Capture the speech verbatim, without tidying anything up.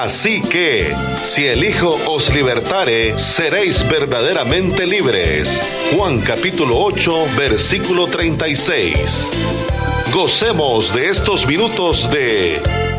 Así que, si el Hijo os libertare, seréis verdaderamente libres. Juan capítulo ocho, versículo treinta y seis. Gocemos de estos minutos de